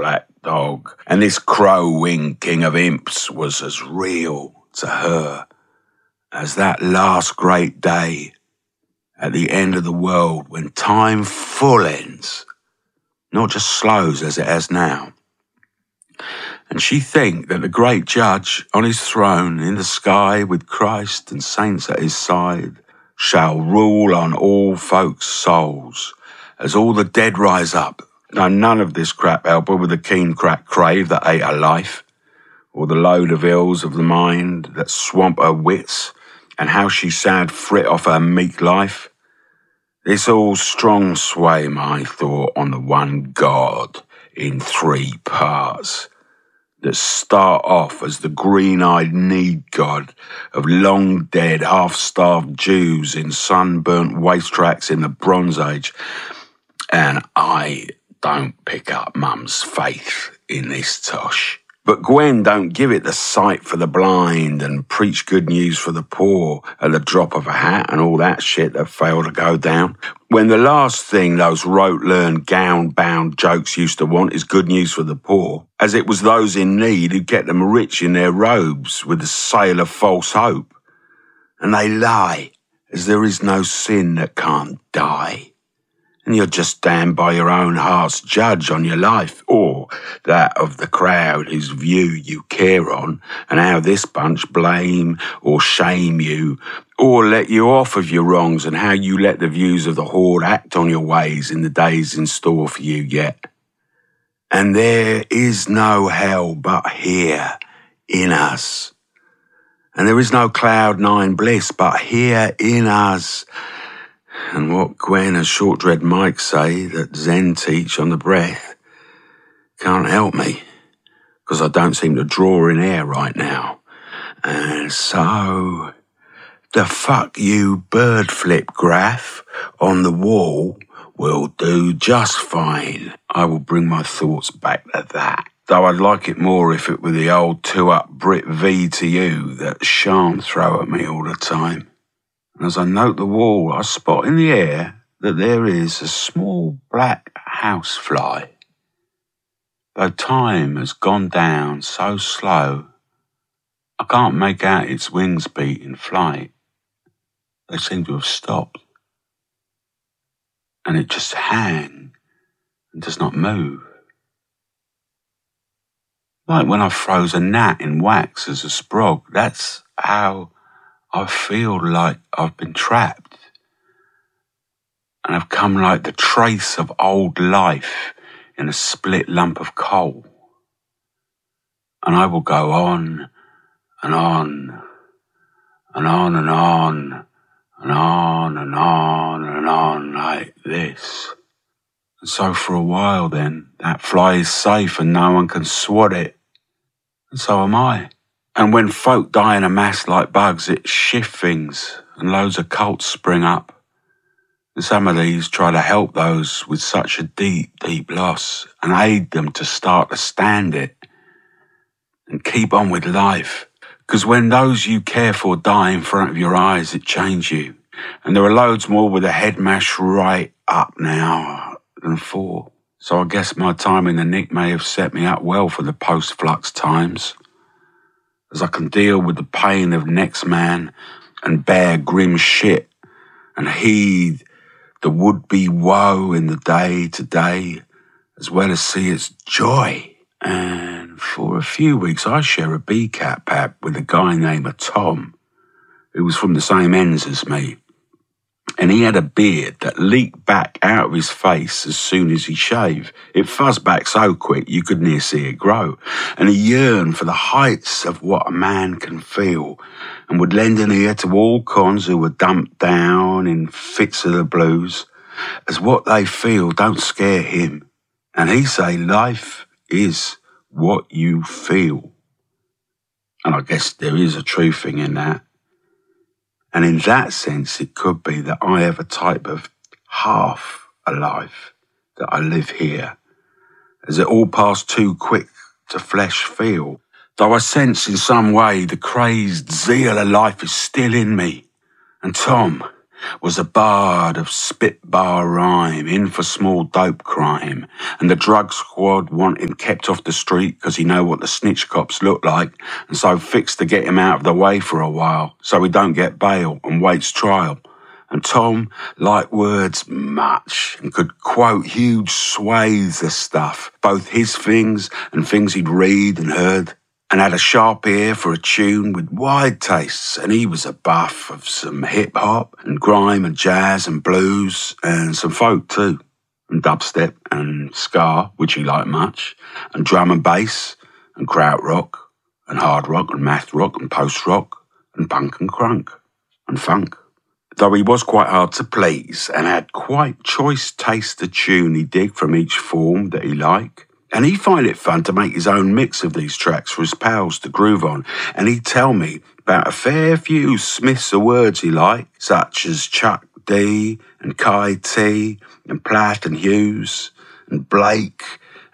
black dog. And this crow-winged king of imps was as real to her as that last great day at the end of the world when time full ends, not just slows as it has now. And she think that the great judge on his throne in the sky with Christ and saints at his side shall rule on all folks' souls as all the dead rise up. No, none of this crap helper with the keen crack crave that ate her life, or the load of ills of the mind that swamp her wits, and how she sad frit off her meek life. This all strong sway my thought on the one God in 3 parts, that start off as the green-eyed need god of long-dead, half-starved Jews in sunburnt waste tracks in the Bronze Age. And I don't pick up Mum's faith in this tosh. But Gwen don't give it the sight for the blind and preach good news for the poor at the drop of a hat and all that shit that failed to go down. When the last thing those rote-learned, gown-bound jokes used to want is good news for the poor, as it was those in need who get them rich in their robes with the sail of false hope. And they lie, as there is no sin that can't die. And you're just damned by your own heart's judge on your life, or that of the crowd whose view you care on, and how this bunch blame or shame you, or let you off of your wrongs, and how you let the views of the horde act on your ways in the days in store for you yet. And there is no hell but here in us. And there is no cloud-9 bliss but here in us. And what Gwen and Short-Dread Mike say that Zen teach on the breath can't help me, because I don't seem to draw in air right now. And so, the fuck you bird flip graph on the wall will do just fine. I will bring my thoughts back to that. Though I'd like it more if it were the old 2-up Brit V to you that Sean throw at me all the time. And as I note the wall, I spot in the air that there is a small black housefly. Though time has gone down so slow, I can't make out its wings beat in flight. They seem to have stopped. And it just hangs and does not move. Like when I froze a gnat in wax as a sprog, that's how I feel like I've been trapped. And I've come like the trace of old life in a split lump of coal. And I will go on and on and on and on and on and on and on like this. And so for a while then, that fly is safe and no one can swat it. And so am I. And when folk die in a mass like bugs, it shifts things and loads of cults spring up. And some of these try to help those with such a deep, deep loss and aid them to start to stand it and keep on with life. Because when those you care for die in front of your eyes, it changes you. And there are loads more with a head mash right up now than 4. So I guess my time in the Nick may have set me up well for the post-flux times, as I can deal with the pain of next man and bear grim shit and heed the would-be woe in the day-to-day, as well as see its joy. And for a few weeks I share a BCAT pad with a guy named Tom, who was from the same ends as me. And he had a beard that leaked back out of his face as soon as he shaved. It fuzzed back so quick you could near see it grow. And he yearned for the heights of what a man can feel, and would lend an ear to all cons who were dumped down in fits of the blues, as what they feel don't scare him. And he say life is what you feel. And I guess there is a true thing in that. And in that sense, it could be that I have a type of half a life, that I live here, as it all passed too quick to flesh feel. Though I sense in some way the crazed zeal of life is still in me. And Tom, was a bard of spitbar rhyme, in for small dope crime, and the drug squad want him kept off the street 'cause he know what the snitch cops look like, and so fixed to get him out of the way for a while, so he don't get bail and waits trial. And Tom liked words much and could quote huge swathes of stuff, both his things and things he'd read and heard, and had a sharp ear for a tune with wide tastes, and he was a buff of some hip-hop and grime and jazz and blues and some folk too, and dubstep and ska, which he liked much, and drum and bass and krautrock and hard rock and math rock and post-rock and punk and crunk and funk. Though he was quite hard to please and had quite choice taste of tune he dig from each form that he liked. And he'd find it fun to make his own mix of these tracks for his pals to groove on. And he'd tell me about a fair few Smiths of words he liked, such as Chuck D and Kai T and Platt and Hughes and Blake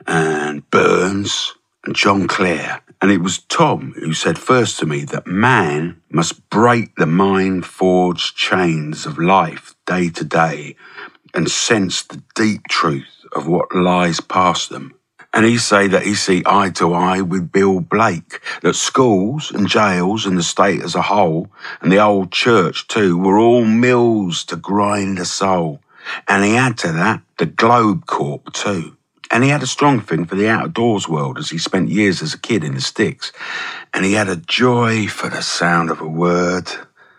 and Burns and John Clare. And it was Tom who said first to me that man must break the mind-forged chains of life day to day and sense the deep truth of what lies past them. And he say that he see eye to eye with Bill Blake, that schools and jails and the state as a whole, and the old church too, were all mills to grind the soul. And he add to that the Globe Corp too. And he had a strong thing for the outdoors world, as he spent years as a kid in the sticks. And he had a joy for the sound of a word.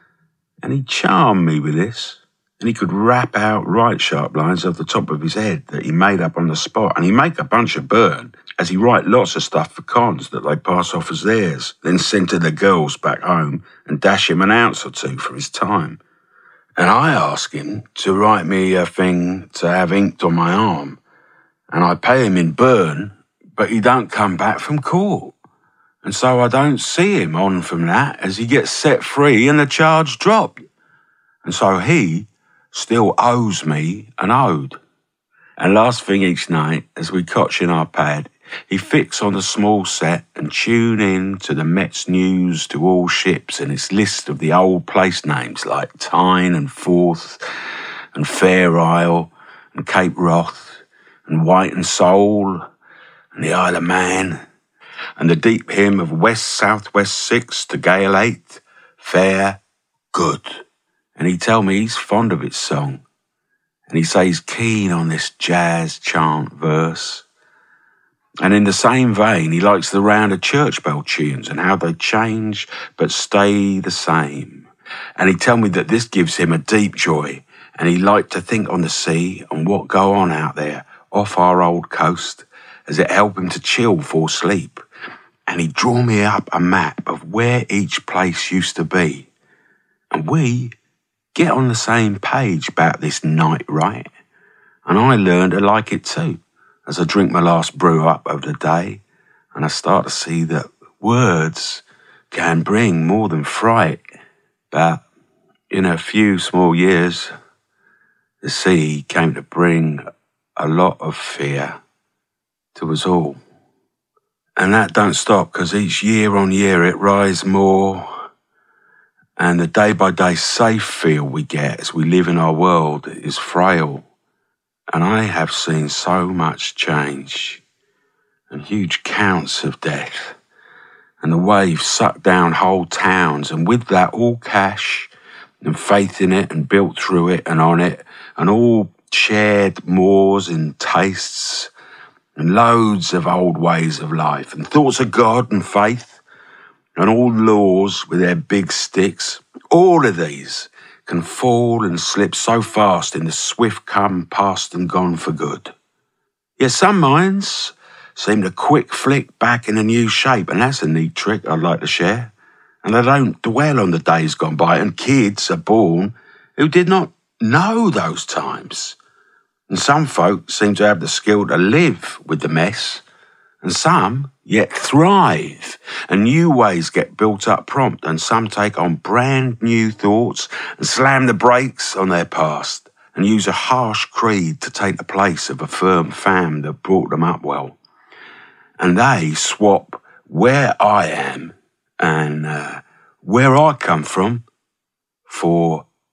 And he charmed me with this. And he could rap out right sharp lines off the top of his head that he made up on the spot. And he'd make a bunch of burn, as he write lots of stuff for cons that they pass off as theirs, then send to the girls back home and dash him an ounce or two for his time. And I ask him to write me a thing to have inked on my arm. And I pay him in burn, but he don't come back from court. And so I don't see him on from that as he gets set free and the charge dropped. And so he still owes me an ode. And last thing each night, as we cotch in our pad, he fix on a small set and tune in to the Met's news to all ships and its list of the old place names like Tyne and Forth and Fair Isle and Cape Wrath and White and Soul and the Isle of Man and the deep hymn of West Southwest 6 to Gale 8, Fair, Good. And he tell me he's fond of its song. And he say he's keen on this jazz chant verse. And in the same vein, he likes the round of church bell tunes and how they change but stay the same. And he tell me that this gives him a deep joy. And he like to think on the sea and what go on out there off our old coast, as it help him to chill before sleep. And he draw me up a map of where each place used to be. And we get on the same page about this night, right? And I learn to like it too, as I drink my last brew up of the day, and I start to see that words can bring more than fright. But in a few small years, the sea came to bring a lot of fear to us all. And that don't stop, because each year on year it rise more. And the day-by-day safe feel we get as we live in our world is frail. And I have seen so much change and huge counts of death. And the waves suck down whole towns, and with that all cash and faith in it and built through it and on it, and all shared mores and tastes and loads of old ways of life and thoughts of God and faith. And all laws with their big sticks, all of these can fall and slip so fast in the swift come past and gone for good. Yet some minds seem to quick flick back in a new shape, and that's a neat trick I'd like to share. And they don't dwell on the days gone by, and kids are born who did not know those times. And some folk seem to have the skill to live with the mess, and some yet thrive, and new ways get built up prompt, and some take on brand new thoughts and slam the brakes on their past and use a harsh creed to take the place of a firm fam that brought them up well. And they swap where I am and where I come from for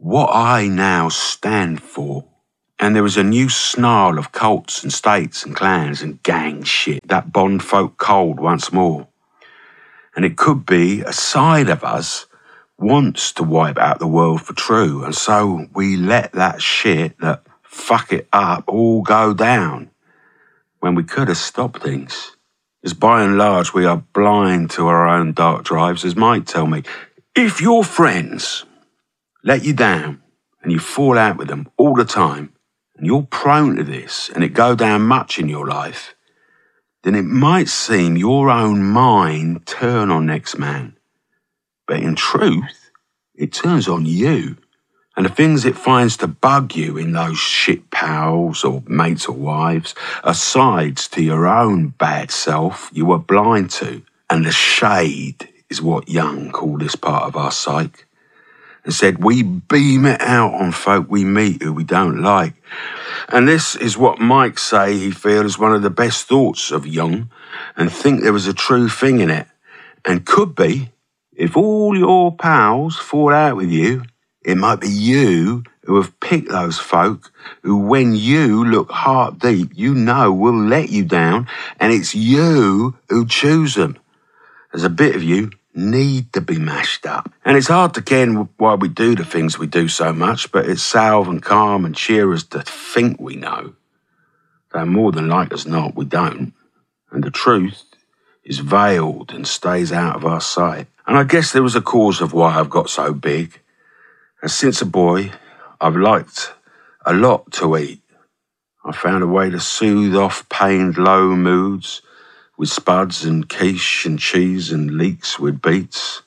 what I now stand for. And there was a new snarl of cults and states and clans and gang shit that bond folk cold once more. And it could be a side of us wants to wipe out the world for true, and so we let that shit that fuck it up all go down when we could have stopped things. As by and large we are blind to our own dark drives, as Mike tell me, if your friends let you down and you fall out with them all the time, and you're prone to this and it go down much in your life, then it might seem your own mind turn on next man. But in truth, it turns on you. And the things it finds to bug you in those shit pals or mates or wives are sides to your own bad self you were blind to. And the shade is what Jung called this part of our psyche, and said we beam it out on folk we meet who we don't like. And this is what Mike say he feels one of the best thoughts of Jung, and think there was a true thing in it. And could be, if all your pals fall out with you, it might be you who have picked those folk who, when you look heart deep, you know will let you down, and it's you who choose them. There's a bit of you need to be mashed up. And it's hard to ken why we do the things we do so much, but it's salve and calm and cheer us to think we know. Though more than like as not, we don't. And the truth is veiled and stays out of our sight. And I guess there was a cause of why I've got so big. And since a boy, I've liked a lot to eat. I found a way to soothe off pained low moods with spuds and quiche and cheese and leeks with beets.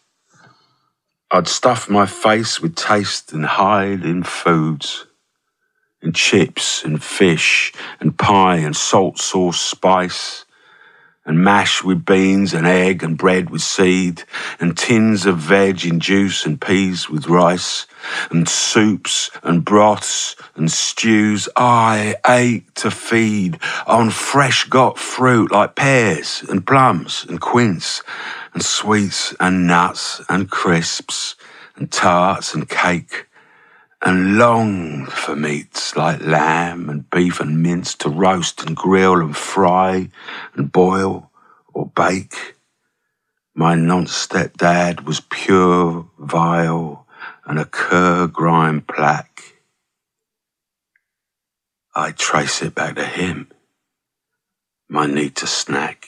I'd stuff my face with taste and hide in foods, in chips and fish and pie and salt sauce spice, and mash with beans and egg and bread with seed, and tins of veg in juice and peas with rice, and soups and broths and stews. I ate to feed on fresh got fruit like pears and plums and quince and sweets and nuts and crisps and tarts and cake, and longed for meats like lamb and beef and mince to roast and grill and fry and boil or bake. My non-stepdad was pure, vile, and a cur-grime plaque. I trace it back to him, my need to snack.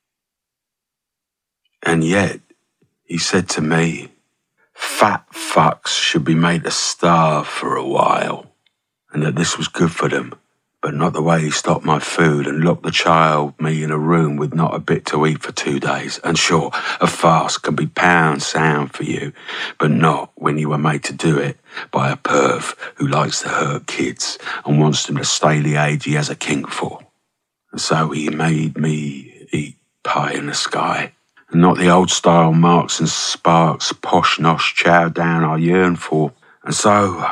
And yet, he said to me, fat fucks should be made to starve for a while, and that this was good for them, but not the way he stopped my food and locked the child, me, in a room with not a bit to eat for 2 days. And sure, a fast can be pound sound for you, but not when you were made to do it by a perv who likes to hurt kids and wants them to stay the age he has a kink for. And so he made me eat pie in the sky, and not the old-style Marks and Sparks posh-nosh chow down I yearn for. And so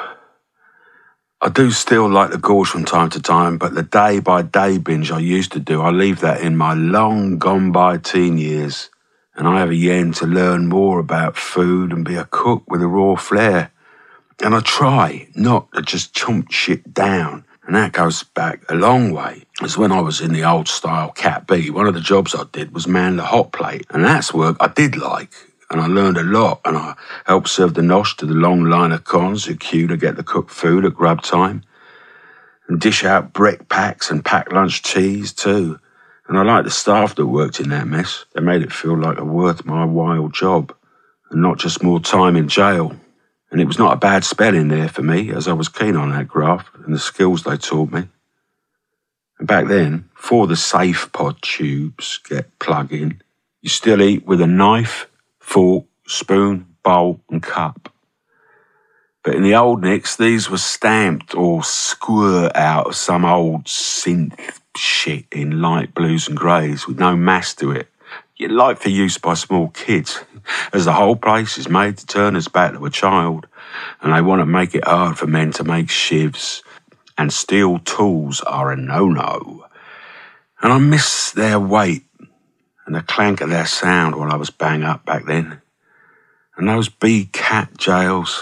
I do still like the gorge from time to time, but the day-by-day binge I used to do, I leave that in my long-gone-by teen years, and I have a yen to learn more about food and be a cook with a raw flair. And I try not to just chomp shit down, and that goes back a long way. As when I was in the old-style Cat B, one of the jobs I did was man the hot plate, and that's work I did like. And I learned a lot, and I helped serve the nosh to the long line of cons who queue to get the cooked food at grub time, and dish out brick packs and pack lunch teas too. And I liked the staff that worked in that mess. They made it feel like a worth my while job, and not just more time in jail. And it was not a bad spell in there for me, as I was keen on that graft and the skills they taught me. And back then, before the safe pod tubes get plug in, you still eat with a knife, fork, spoon, bowl and cup. But in the old nicks, these were stamped or squirt out of some old synth shit in light blues and greys with no mass to it, yet light for use by small kids, as the whole place is made to turn us back to a child, and they want to make it hard for men to make shivs, and steel tools are a no-no. And I miss their weight and the clank of their sound while I was bang up back then. And those B-cat jails,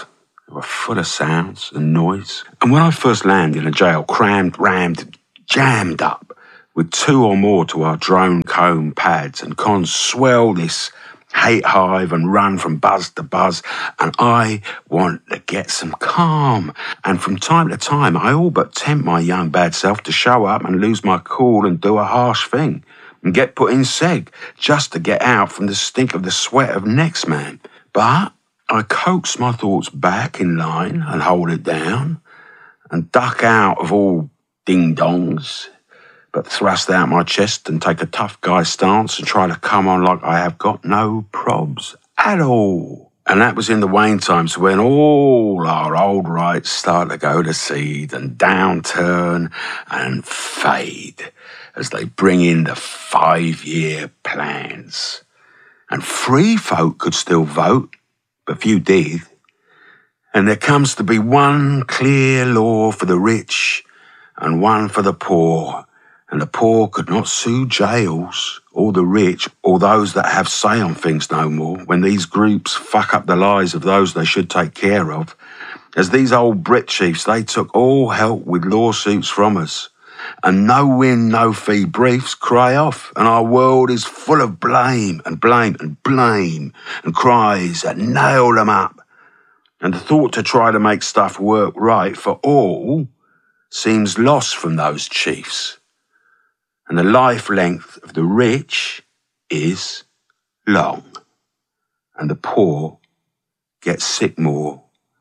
They were full of sounds and noise. And when I first landed in a jail, crammed, rammed, jammed up, with 2 or more to our drone comb pads, and cons swell this hate hive and run from buzz to buzz, and I want to get some calm. And from time to time, I all but tempt my young bad self to show up and lose my cool and do a harsh thing, and get put in seg, just to get out from the stink of the sweat of next man. But I coax my thoughts back in line and hold it down, and duck out of all ding-dongs, but thrust out my chest and take a tough guy stance and try to come on like I have got no probs at all. And that was in the wane times when all our old rights start to go to seed and downturn and fade as they bring in the 5-year plans. And free folk could still vote, but few did. And there comes to be one clear law for the rich and one for the poor. And the poor could not sue jails, or the rich, or those that have say on things no more, when these groups fuck up the lives of those they should take care of. As these old Brit chiefs, they took all help with lawsuits from us. And no win, no fee briefs cry off, and our world is full of blame and blame and blame, and cries that nail them up. And the thought to try to make stuff work right for all seems lost from those chiefs. And the life length of the rich is long, and the poor get sick more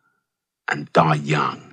and die young.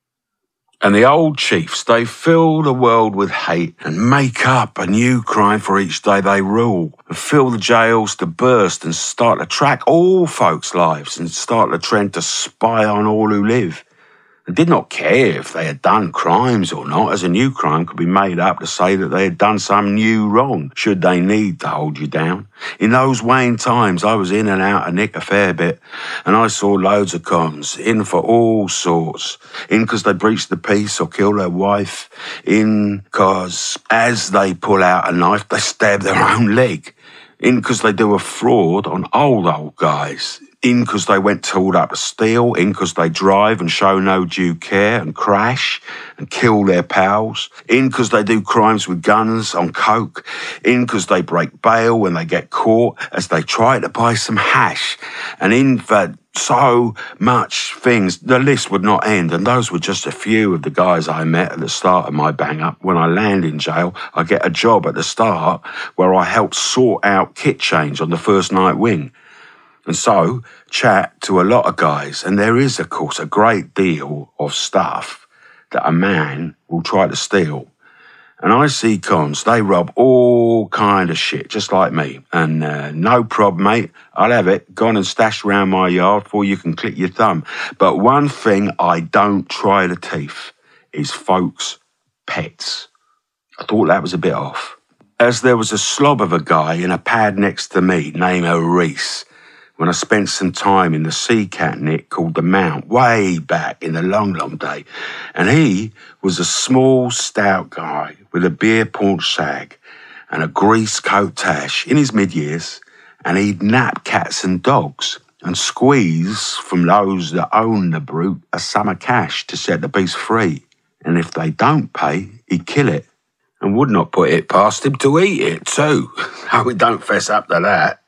And the old chiefs, they fill the world with hate and make up a new crime for each day they rule, and fill the jails to burst and start to track all folks' lives and start the trend to spy on all who live. And did not care if they had done crimes or not, as a new crime could be made up to say that they had done some new wrong, should they need to hold you down. In those wane times, I was in and out of Nick a fair bit, and I saw loads of cons, in for all sorts, in because they breached the peace or killed their wife, in because as they pull out a knife, they stab their own leg, in because they do a fraud on old guys, in because they went tooled up to steal, in because they drive and show no due care and crash and kill their pals, in because they do crimes with guns on coke, in because they break bail when they get caught as they try to buy some hash, and in for so much things. The list would not end, and those were just a few of the guys I met at the start of my bang-up. When I land in jail, I get a job at the start where I help sort out kit change on the first night wing. And so, chat to a lot of guys, and there is, of course, a great deal of stuff that a man will try to steal. And I see cons, they rob all kind of shit, just like me. And no problem, mate, I'll have it gone and stashed around my yard before you can click your thumb. But one thing I don't try to thief is folks' pets. I thought that was a bit off. As there was a slob of a guy in a pad next to me named Reese, when I spent some time in the sea cat nick called the Mount, way back in the long, long day. And he was a small, stout guy with a beer paunch sag and a grease coat tash in his mid-years, and he'd nap cats and dogs and squeeze from those that own the brute a sum of cash to set the beast free. And if they don't pay, he'd kill it, and would not put it past him to eat it too. Oh, we don't fess up to that.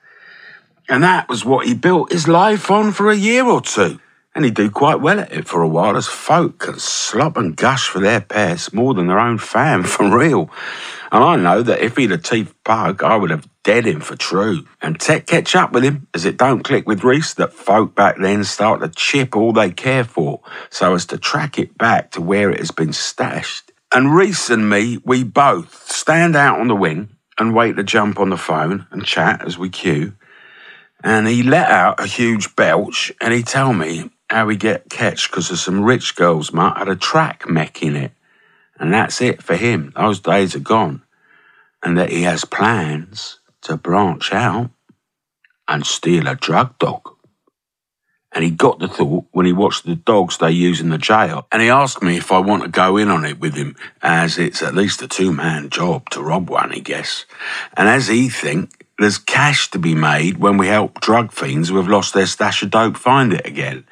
And that was what he built his life on for a year or two. And he'd do quite well at it for a while, as folk can slop and gush for their pets more than their own fam, for real. And I know that if he'd a teeth pug, I would have dead him for true. And tech catch up with him, as it don't click with Reese that folk back then start to chip all they care for, so as to track it back to where it has been stashed. And Reese and me, we both stand out on the wing and wait to jump on the phone and chat as we queue. And he let out a huge belch, and he tell me how he get catched because of some rich girl's mutt had a track mech in it. And that's it for him. Those days are gone. And that he has plans to branch out and steal a drug dog. And he got the thought when he watched the dogs they use in the jail. And he asked me if I want to go in on it with him, as it's at least a 2-man job to rob one, he guess. And as he think, there's cash to be made when we help drug fiends who have lost their stash of dope find it again.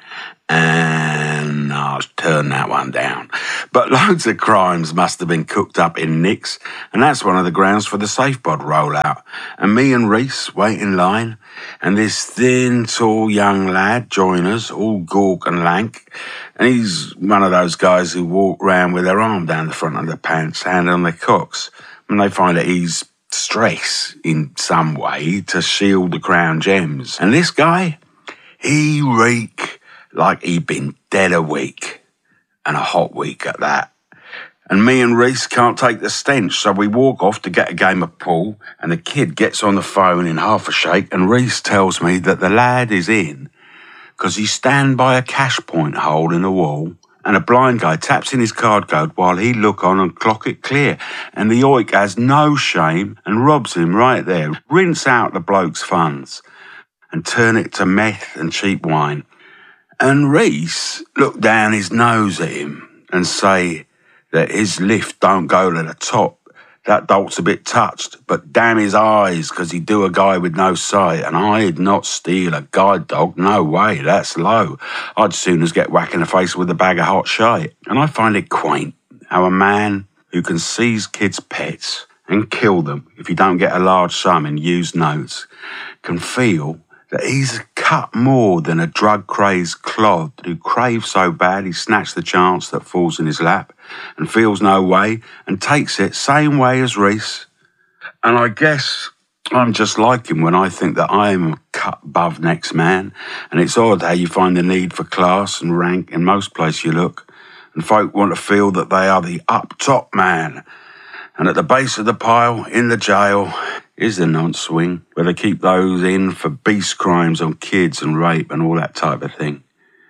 And I'll turn that one down. But loads of crimes must have been cooked up in Nick's, and that's one of the grounds for the SafePod rollout. And me and Reese wait in line, and this thin, tall young lad join us, all gawk and lank. And he's one of those guys who walk round with their arm down the front of their pants, hand on their cocks. And they find that he's stress in some way to shield the crown gems. And this guy, he reek like he'd been dead a week, and a hot week at that. And me and Reese can't take the stench, so we walk off to get a game of pool, and the kid gets on the phone in half a shake, and Reese tells me that the lad is in because he's stand by a cash point hole in the wall, and a blind guy taps in his card code while he look on and clock it clear, and the oik has no shame and robs him right there, rinse out the bloke's funds and turn it to meth and cheap wine. And Reese look down his nose at him and say that his lift don't go to the top. That dolt's a bit touched, but damn his eyes, 'cause he'd do a guy with no sight, and I'd not steal a guide dog, no way, that's low. I'd soon as get whacked in the face with a bag of hot shite. And I find it quaint how a man who can seize kids' pets and kill them if he don't get a large sum in used notes can feel that he's cut more than a drug-crazed clod who craves so bad he snatched the chance that falls in his lap and feels no way and takes it same way as Reese. And I guess I'm just like him when I think that I am a cut above next man, and it's odd how you find the need for class and rank in most places you look, and folk want to feel that they are the up-top man. And at the base of the pile, in the jail, is the nonce swing, where they keep those in for beast crimes on kids and rape and all that type of thing.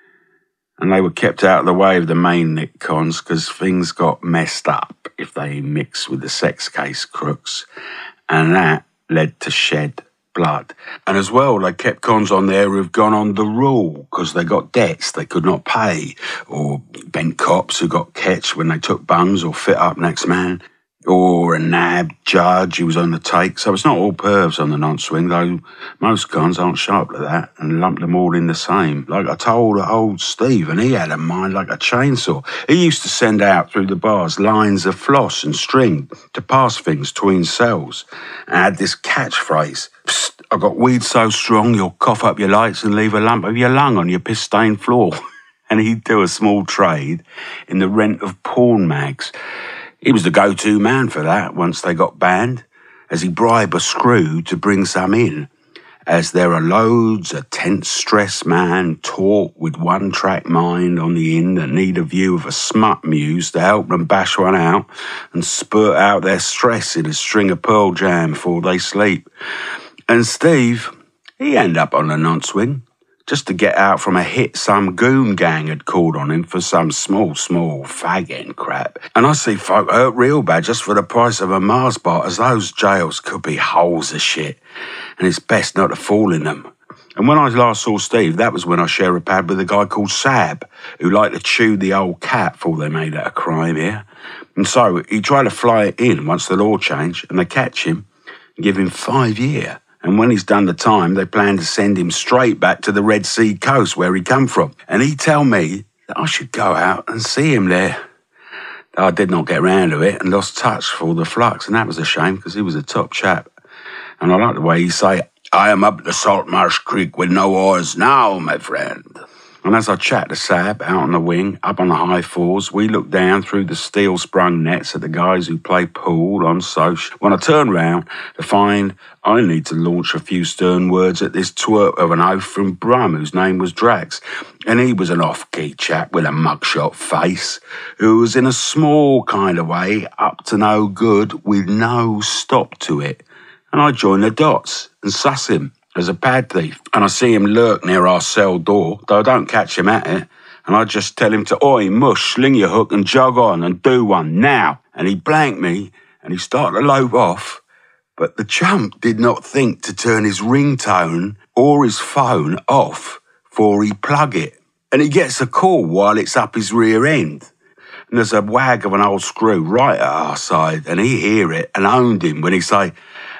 And they were kept out of the way of the main Nick cons because things got messed up if they mixed with the sex case crooks, and that led to shed blood. And as well, they kept cons on there who've gone on the rule because they got debts they could not pay, or bent cops who got catch when they took bungs or fit up next man, or a nabbed judge who was on the take. So it's not all pervs on the nonce swing, though most cons aren't sharp like that and lump them all in the same. Like I told old Steve, and he had a mind like a chainsaw. He used to send out through the bars lines of floss and string to pass things between cells, and had this catchphrase, "Psst, I got weed so strong you'll cough up your lights and leave a lump of your lung on your piss-stained floor." And he'd do a small trade in the rent of porn mags. He was the go-to man for that once they got banned, as he bribed a screw to bring some in, as there are loads of tense stress man taught with one-track mind on the inn that need a view of a smut muse to help them bash one out and spurt out their stress in a string of Pearl Jam before they sleep. And Steve, he ended up on a nonce swing, just to get out from a hit some goon gang had called on him for some small fag-end crap. And I see folk hurt real bad just for the price of a Mars bar, as those jails could be holes of shit, and it's best not to fall in them. And when I last saw Steve, that was when I shared a pad with a guy called Sab, who liked to chew the old cat before they made it a crime here. And so he tried to fly it in once the law changed, and they catch him and give him 5 years. And when he's done the time, they plan to send him straight back to the Red Sea coast where he come from. And he tell me that I should go out and see him there. I did not get round to it and lost touch for all the flux, and that was a shame because he was a top chap. And I like the way he say, "I am up the Saltmarsh Creek with no oars now, my friend." And as I chat to Sab out on the wing, up on the high fours, we look down through the steel-sprung nets at the guys who play pool on Soch. When I turn round to find I need to launch a few stern words at this twerp of an oaf from Brum, whose name was Drax. And he was an off-key chap with a mugshot face, who was in a small kind of way up to no good with no stop to it. And I join the dots and suss him as a pad thief, and I see him lurk near our cell door, though I don't catch him at it, and I just tell him to, "Oi, mush, sling your hook and jog on and do one, now." And he blanked me, and he started to lope off, but the chump did not think to turn his ringtone or his phone off before he plug it, and he gets a call while it's up his rear end. And there's a wag of an old screw right at our side, and he hear it and owned him when he say,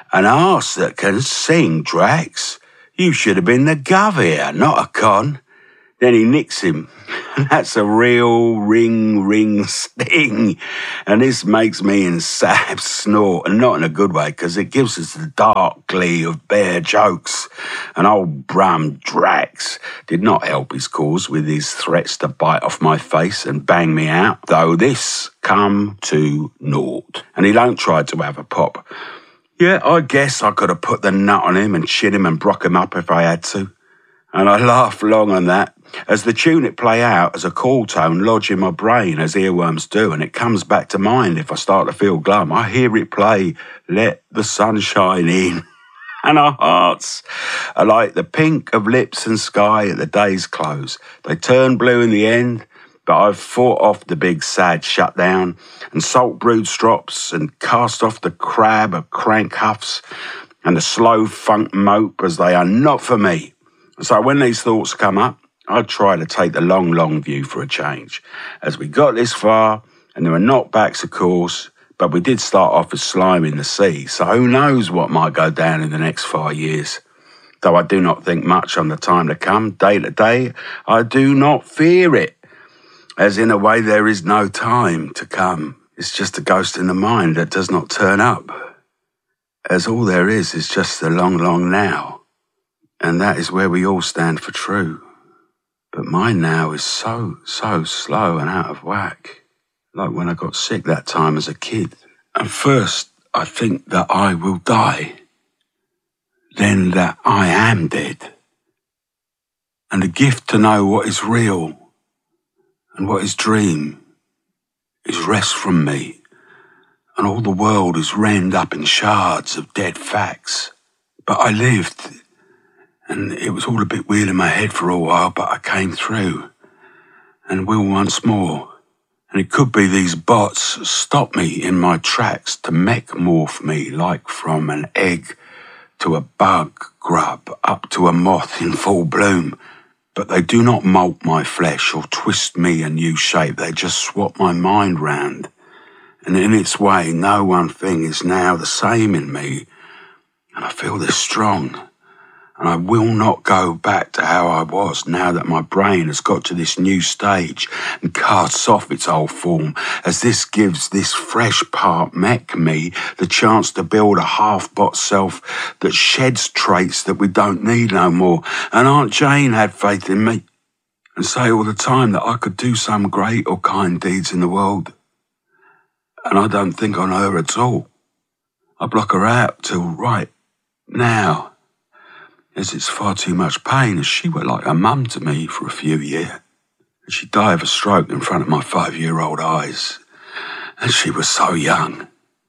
An arse that can sing, Drax. You should have been the gov here, not a con. Then he nicks him. That's a real ring sting. And this makes me and Sab snort, and not in a good way, because it gives us the dark glee of bare jokes. And old Brum Drax did not help his cause with his threats to bite off my face and bang me out, though this come to naught. And he don't try to have a pop. Yeah, I guess I could have put the nut on him and shit him and brock him up if I had to. And I laughed long on that, as the tune it play out as a call tone lodge in my brain as earworms do, and it comes back to mind if I start to feel glum. I hear it play, let the sunshine in. And our hearts are like the pink of lips and sky at the day's close. They turn blue in the end, but I've fought off the big sad shutdown and salt brewed strops and cast off the crab of crank huffs and the slow funk mope as they are not for me. So when these thoughts come up, I try to take the long view for a change. As we got this far, and there were knockbacks, of course, but we did start off as slime in the sea, so who knows what might go down in the next 5 years. Though I do not think much on the time to come, day to day, I do not fear it. As in a way there is no time to come. It's just a ghost in the mind that does not turn up. As all there is just the long now. And that is where we all stand for true. But mine now is so slow and out of whack. Like when I got sick that time as a kid. And first, I think that I will die. Then that I am dead. And the gift to know what is real and what is dream is rest from me. And all the world is rend up in shards of dead facts. But I lived. And it was all a bit weird in my head for a while, but I came through. And will once more. And it could be these bots stop me in my tracks to mech-morph me like from an egg to a bug grub up to a moth in full bloom. But they do not molt my flesh or twist me a new shape. They just swap my mind round. And in its way, no one thing is now the same in me. And I feel this strong. And I will not go back to how I was now that my brain has got to this new stage and casts off its old form, as this gives this fresh part mech me the chance to build a half-bot self that sheds traits that we don't need no more. And Aunt Jane had faith in me and say all the time that I could do some great or kind deeds in the world. And I don't think on her at all. I block her out till right now. As it's far too much pain, as she were like a mum to me for a few years. And she died of a stroke in front of my 5-year-old eyes. And she was so young.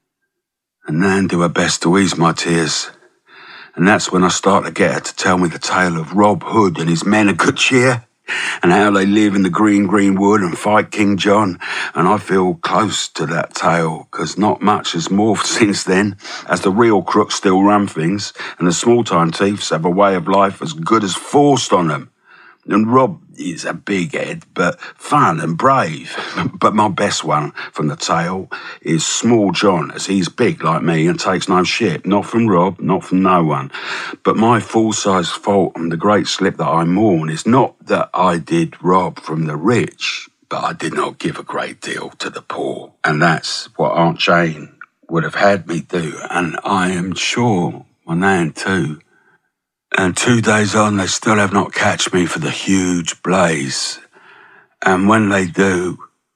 And Nan do her best to ease my tears. And that's when I start to get her to tell me the tale of Rob Hood and his men of good cheer, and how they live in the green wood and fight King John. And I feel close to that tale, because not much has morphed since then, as the real crooks still run things, and the small-time thieves have a way of life as good as forced on them. And Rob is a big head, but fun and brave. But my best one from the tale is Small John, as he's big like me and takes no shit. Not from Rob, not from no one. But my full-size fault and the great slip that I mourn is not that I did rob from the rich, but I did not give a great deal to the poor. And that's what Aunt Jane would have had me do. And I am sure my Nan too. And 2 days on, they still have not catch me for the huge blaze. And when they do,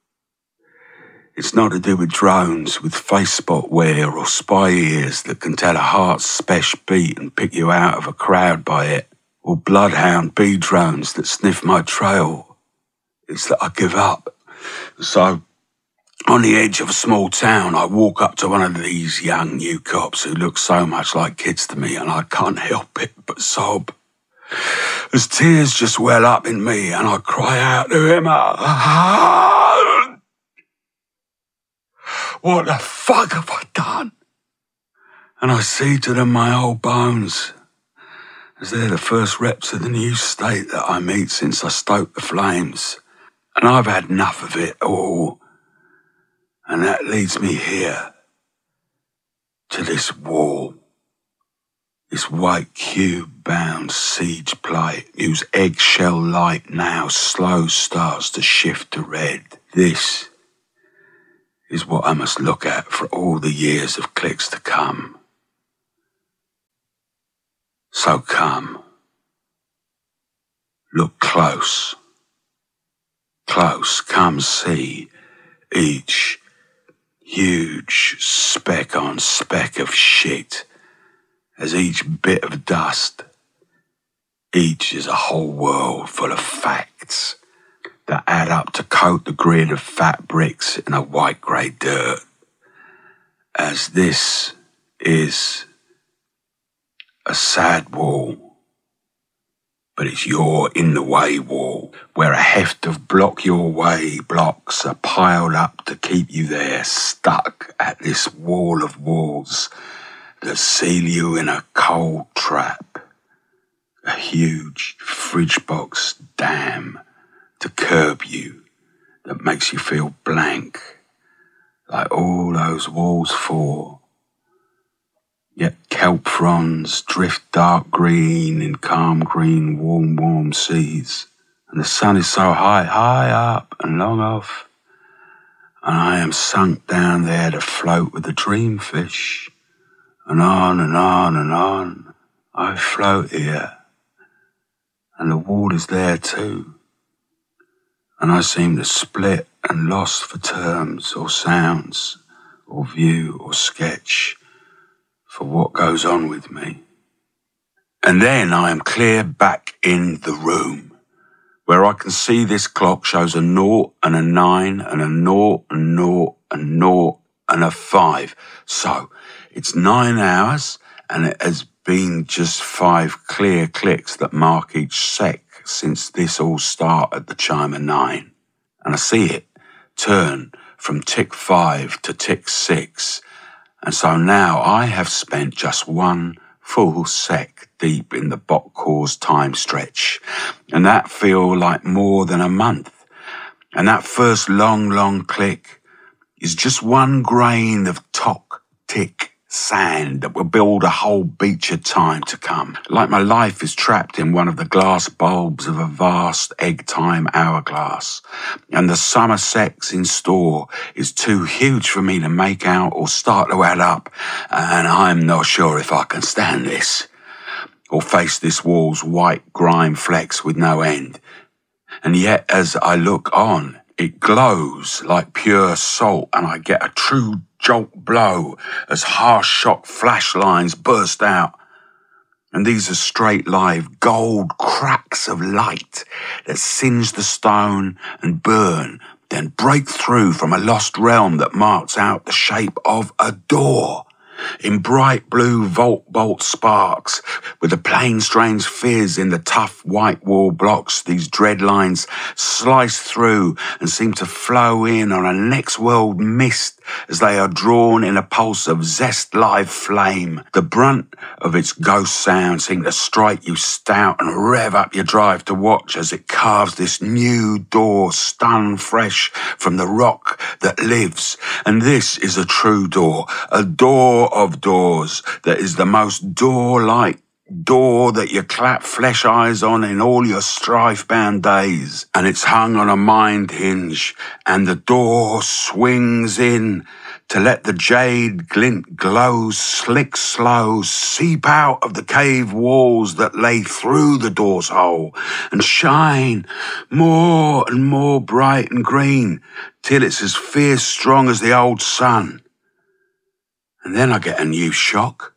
it's not to do with drones with face spot wear or spy ears that can tell a heart's special beat and pick you out of a crowd by it, or bloodhound bee drones that sniff my trail. It's that I give up. So, on the edge of a small town, I walk up to one of these young new cops who look so much like kids to me, and I can't help it but sob. As tears just well up in me, and I cry out to him, what the fuck have I done? And I see to them my old bones, as they're the first reps of the new state that I meet since I stoked the flames. And I've had enough of it all. And that leads me here, to this wall. this white cube-bound siege plate whose eggshell light now slow starts to shift to red. This is what I must look at for all the years of clicks to come. So come, look close, come see each huge speck on speck of shit, as each bit of dust, each is a whole world full of facts that add up to coat the grid of fat bricks in a white grey dirt. As this is a sad wall, but it's your in-the-way wall, where a heft of block-your-way blocks are piled up to keep you there, stuck at this wall of walls that seal you in a cold trap, a huge fridge box dam to curb you that makes you feel blank, like all those walls for. Yet kelp fronds drift dark green in calm green, warm seas, and the sun is so high up and long off, and I am sunk down there to float with the dreamfish, and on and on and on I float here, and the water's there too, and I seem to split and lost for terms or sounds or view or sketch for what goes on with me. And then I am clear back in the room, where I can see this clock shows a 0 and a 9 and a 0 and 0 and 0 and a 5. So it's 9 hours, and it has been just 5 clear clicks that mark each sec since this all started at the chime of 9. And I see it turn from tick 5 to tick 6. And so now I have spent just 1 full sec deep in the Botcor's time stretch, and that feel like more than a month. And that first long click is just 1 grain of tock tick sand that will build a whole beach of time to come. Like my life is trapped in one of the glass bulbs of a vast egg-time hourglass, and the summer sex in store is too huge for me to make out or start to add up, and I'm not sure if I can stand this, or face this wall's white grime flecks with no end. And yet as I look on, it glows like pure salt, and I get a true jolt blow as harsh shock flash lines burst out. And these are straight live gold cracks of light that singe the stone and burn, then break through from a lost realm that marks out the shape of a door. In bright blue bolt sparks, with a plain strange fizz in the tough white wall blocks, these dread lines slice through and seem to flow in on a next world mist as they are drawn in a pulse of zest live flame. The brunt of its ghost sound seems to strike you stout and rev up your drive to watch as it carves this new door stun fresh from the rock that lives. And this is a true door, a door of doors that is the most door-like door that you clap flesh eyes on in all your strife-bound days. And it's hung on a mind hinge, and the door swings in to let the jade glint glow slick slow seep out of the cave walls that lay through the door's hole and shine more and more bright and green till it's as fierce strong as the old sun. And then I get a new shock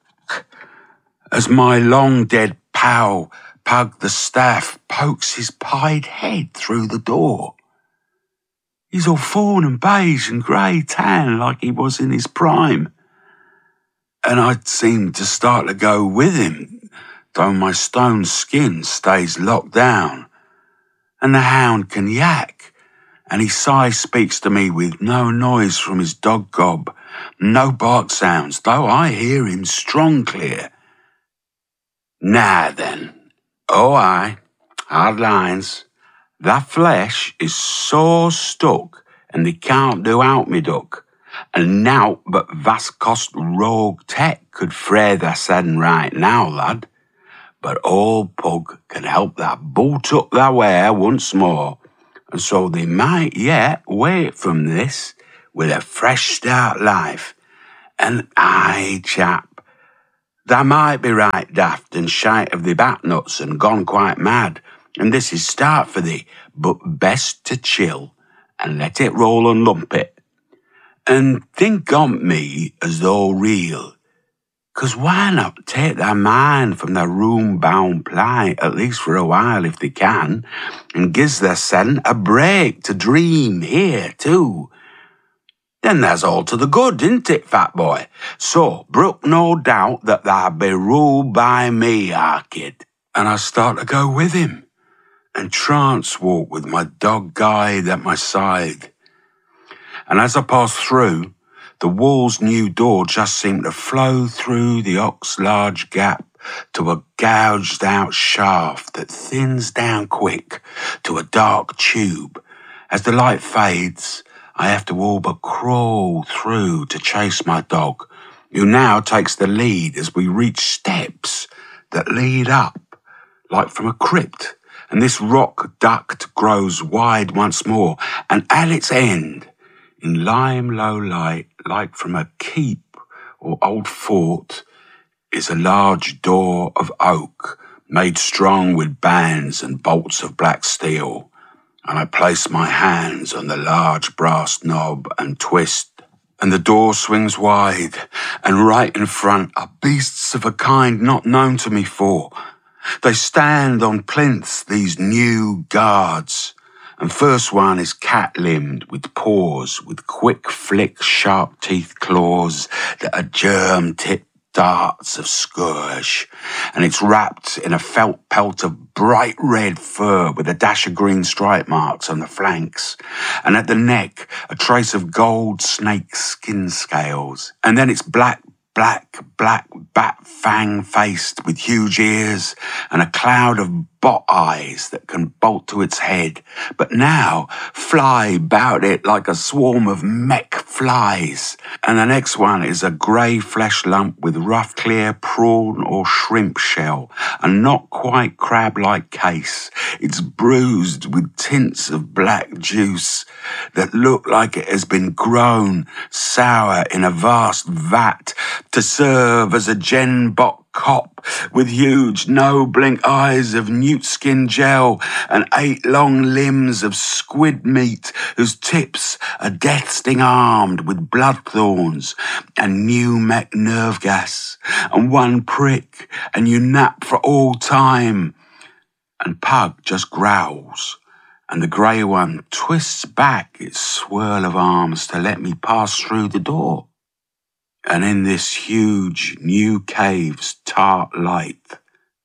as my long-dead pal, Pug the Staff, pokes his pied head through the door. He's all fawn and beige and grey tan like he was in his prime. And I seem to start to go with him, though my stone skin stays locked down. And the hound can yak, and his sigh speaks to me with no noise from his dog gob, no bark sounds, though I hear him strong clear. Now then, oh aye, hard lines. That flesh is so stuck, and they can't do out me duck. And nowt but vast cost rogue tech could fray their sen right now, lad. But old Pug can help that boot up their way once more, and so they might yet wake from this with a fresh start life. And aye, chap, they might be right daft and shite of the bat nuts and gone quite mad, and this is start for thee, but best to chill and let it roll and lump it. And think on me as though real, 'cause why not take their mind from their room-bound plight, at least for a while if they can, and gives their sen a break to dream here too. Then there's all to the good, isn't it, fat boy? So, brook no doubt that thou be ruled by me, our kid. And I start to go with him, and trance walk with my dog guide at my side. And as I pass through, the wall's new door just seemed to flow through the ox large gap to a gouged out shaft that thins down quick to a dark tube. As the light fades, I have to all but crawl through to chase my dog, who now takes the lead as we reach steps that lead up, like from a crypt. And this rock duct grows wide once more, and at its end, in lime low light, like from a keep or old fort, is a large door of oak, made strong with bands and bolts of black steel. And I place my hands on the large brass knob and twist, and the door swings wide, and right in front are beasts of a kind not known to me before. They stand on plinths, these new guards. And first one is cat-limbed with paws, with quick flick, sharp-teeth claws that are germ-tipped darts of scourge. And it's wrapped in a felt pelt of bright red fur with a dash of green stripe marks on the flanks. And at the neck, a trace of gold snake skin scales. And then it's black bat fang-faced with huge ears and a cloud of bot eyes that can bolt to its head, but now fly about it like a swarm of mech flies. And the next one is a grey flesh lump with rough clear prawn or shrimp shell, and not quite crab-like case. It's bruised with tints of black juice that look like it has been grown sour in a vast vat to serve as a gen-bot cop with huge no-blink eyes of newt skin gel and 8 long limbs of squid meat whose tips are death-sting armed with blood thorns and new mech nerve gas, and one prick and you nap for all time. And Pug just growls, and the grey one twists back its swirl of arms to let me pass through the door. And in this huge new cave's tart light,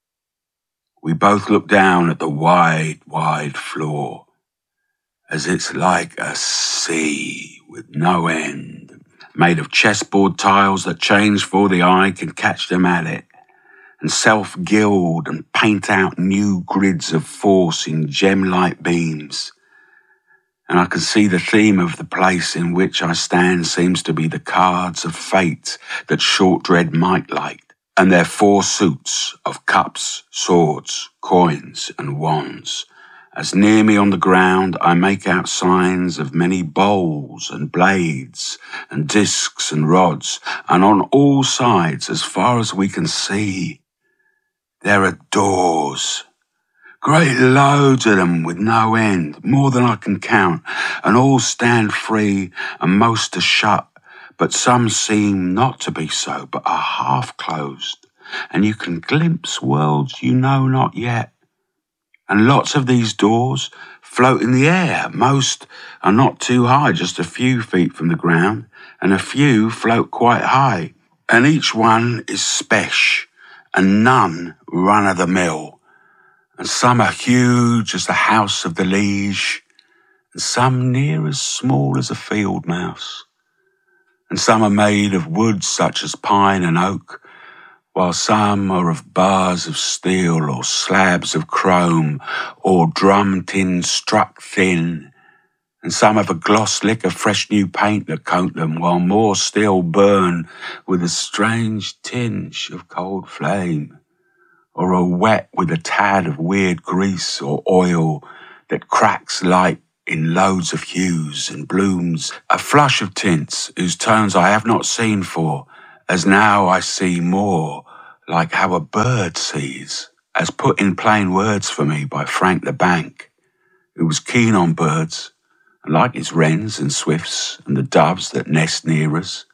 we both look down at the wide, wide floor, as it's like a sea with no end, made of chessboard tiles that change before the eye can catch them at it, and self-gild and paint out new grids of force in gem-light beams. And I can see the theme of the place in which I stand seems to be the cards of fate that Short-Dread might like, and their 4 suits of cups, swords, coins, and wands. As near me on the ground, I make out signs of many bowls and blades and discs and rods, and on all sides, as far as we can see, there are doors. Great loads of them with no end, more than I can count, and all stand free and most are shut, but some seem not to be so, but are half closed, and you can glimpse worlds you know not yet. And lots of these doors float in the air. Most are not too high, just a few feet from the ground, and a few float quite high. And each one is spesh, and none run-of-the-mill. And some are huge as the house of the liege, and some near as small as a field mouse. And some are made of wood such as pine and oak, while some are of bars of steel or slabs of chrome or drum tin struck thin, and some have a gloss lick of fresh new paint that coat them, while more still burn with a strange tinge of cold flame, or are wet with a tad of weird grease or oil that cracks light in loads of hues and blooms, a flush of tints whose tones I have not seen for, as now I see more like how a bird sees, as put in plain words for me by Frank the Bank, who was keen on birds, and like his wrens and swifts and the doves that nest near us,